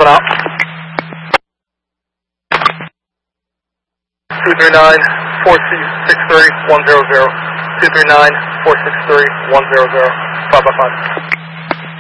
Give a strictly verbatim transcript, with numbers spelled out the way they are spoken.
coming out. two three nine, four six three, one zero zero. two three nine, four six three, one zero zero. five by five.